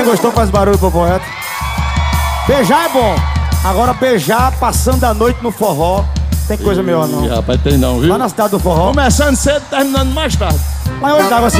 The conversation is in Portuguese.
Quem gostou faz barulho pro poeta. Beijar é bom. Agora beijar passando a noite no forró, tem coisa melhor não. Rapaz, tem não, viu? Lá na cidade do forró. Começando cedo, terminando mais tarde. Mas hoje tava assim.